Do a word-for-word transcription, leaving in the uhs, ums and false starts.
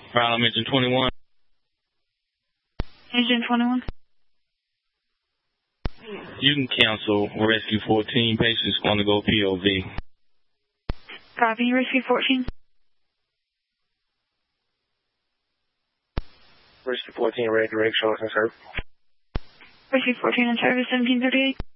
Problem engine twenty-one. Engine twenty-one. You can cancel Rescue fourteen. Patients going to go P O V. Copy, Rescue fourteen. Rescue fourteen, ready direct, show us in service. Rescue fourteen in service, seventeen thirty-eight.